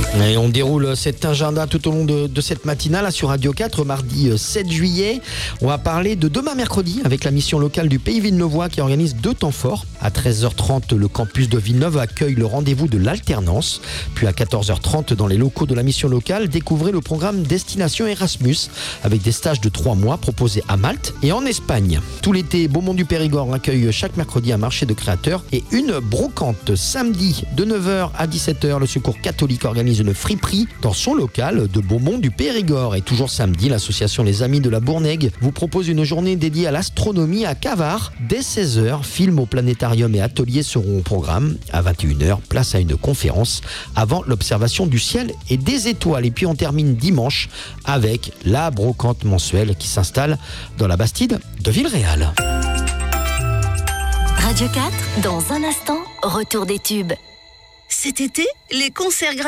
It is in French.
Et on déroule cet agenda tout au long de cette matinale sur Radio 4, mardi 7 juillet. On va parler de demain mercredi avec la mission locale du Pays Villeneuvois qui organise 2 temps forts. À 13h30, le campus de Villeneuve accueille le rendez-vous de l'alternance. Puis à 14h30, dans les locaux de la mission locale, découvrez le programme Destination Erasmus avec des stages de 3 mois proposés à Malte et en Espagne. Tout l'été, Beaumont du Périgord accueille chaque mercredi un marché de créateurs et une brocante. Samedi, de 9h à 17h, le Secours catholique organise une friperie dans son local de Beaumont du Périgord. Et toujours samedi, l'association Les Amis de la Bournègue vous propose une journée dédiée à l'astronomie à Cavard. Dès 16h, films au planétarium et ateliers seront au programme. À 21h, place à une conférence avant l'observation du ciel et des étoiles. Et puis on termine dimanche avec la brocante mensuelle qui s'installe dans la Bastide de Villeréal. Radio 4, dans un instant, retour des tubes. Cet été, les concerts gratuits